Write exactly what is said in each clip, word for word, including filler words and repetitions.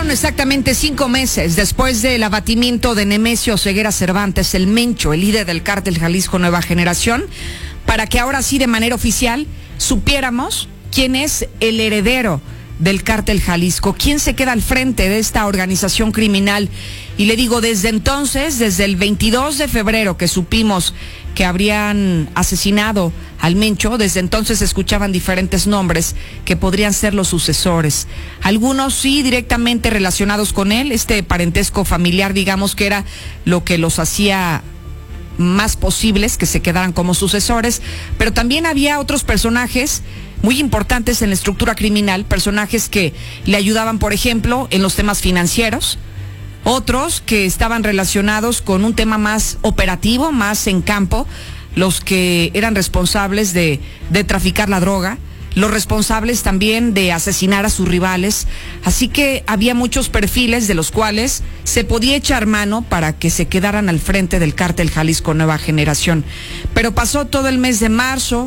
Pasaron exactamente cinco meses después del abatimiento de Nemesio Ceguera Cervantes, el Mencho, el líder del cártel Jalisco Nueva Generación, para que ahora sí de manera oficial supiéramos quién es el heredero del cártel Jalisco, quién se queda al frente de esta organización criminal. Y le digo, desde entonces, desde el veintidós de febrero que supimos que habrían asesinado al Mencho, desde entonces se escuchaban diferentes nombres que podrían ser los sucesores. Algunos sí directamente relacionados con él, este parentesco familiar, digamos que era lo que los hacía más posibles que se quedaran como sucesores, pero también había otros personajes muy importantes en la estructura criminal, personajes que le ayudaban, por ejemplo, en los temas financieros, otros que estaban relacionados con un tema más operativo, más en campo, los que eran responsables de, de traficar la droga, los responsables también de asesinar a sus rivales. Así que había muchos perfiles de los cuales se podía echar mano para que se quedaran al frente del cártel Jalisco Nueva Generación. Pero pasó todo el mes de marzo,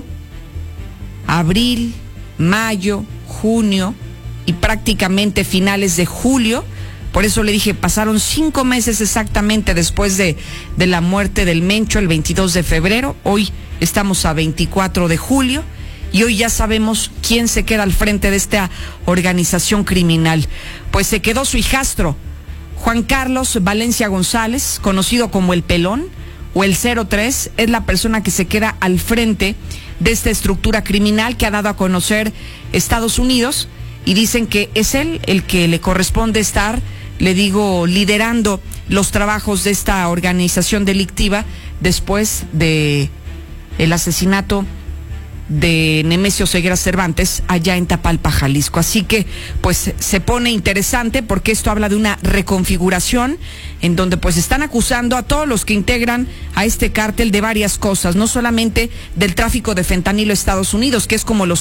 abril, mayo, junio y prácticamente finales de julio. Por eso le dije, pasaron cinco meses exactamente después de, de la muerte del Mencho, el veintidós de febrero. Hoy estamos a veinticuatro de julio y hoy ya sabemos quién se queda al frente de esta organización criminal. Pues se quedó su hijastro, Juan Carlos Valencia González, conocido como el Pelón o el cero tres, es la persona que se queda al frente de esta estructura criminal que ha dado a conocer Estados Unidos, y dicen que es él el que le corresponde estar, le digo, liderando los trabajos de esta organización delictiva después de el asesinato de Nemesio Ceguera Cervantes allá en Tapalpa, Jalisco. Así que pues se pone interesante porque esto habla de una reconfiguración en donde pues están acusando a todos los que integran a este cártel de varias cosas, no solamente del tráfico de fentanilo a Estados Unidos, que es como los